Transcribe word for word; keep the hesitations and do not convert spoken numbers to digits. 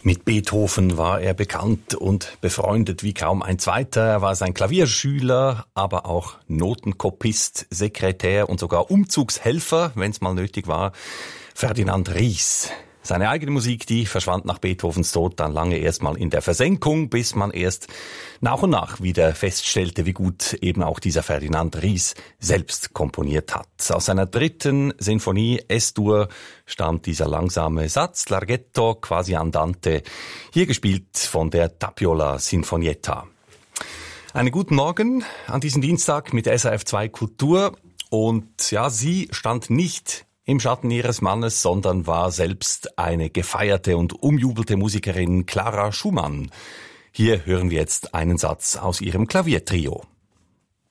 Mit Beethoven war er bekannt und befreundet wie kaum ein zweiter. Er war sein Klavierschüler, aber auch Notenkopist, Sekretär und sogar Umzugshelfer, wenn es mal nötig war. Ferdinand Ries. Seine eigene Musik, die verschwand nach Beethovens Tod dann lange erstmal in der Versenkung, bis man erst nach und nach wieder feststellte, wie gut eben auch dieser Ferdinand Ries selbst komponiert hat. Aus seiner dritten Sinfonie Es-Dur stammt dieser langsame Satz, Larghetto quasi andante, hier gespielt von der Tapiola Sinfonietta. Einen guten Morgen an diesem Dienstag mit S R F zwei Kultur. Und ja, sie stand nicht im Schatten ihres Mannes, sondern war selbst eine gefeierte und umjubelte Musikerin, Clara Schumann. Hier hören wir jetzt einen Satz aus ihrem Klaviertrio.